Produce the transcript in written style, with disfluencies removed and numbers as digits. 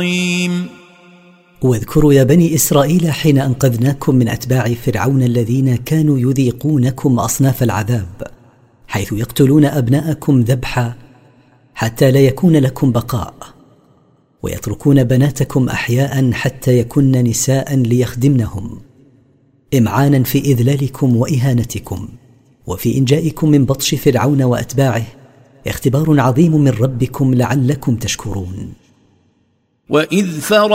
واذكروا يا بني إسرائيل حين أنقذناكم من أتباع فرعون الذين كانوا يذيقونكم أصناف العذاب، حيث يقتلون أبناءكم ذبحا حتى لا يكون لكم بقاء، ويتركون بناتكم أحياء حتى يكن نساء ليخدمنهم، إمعانا في إذلالكم وإهانتكم، وفي إنجائكم من بطش فرعون وأتباعه اختبار عظيم من ربكم لعلكم تشكرون. وإذ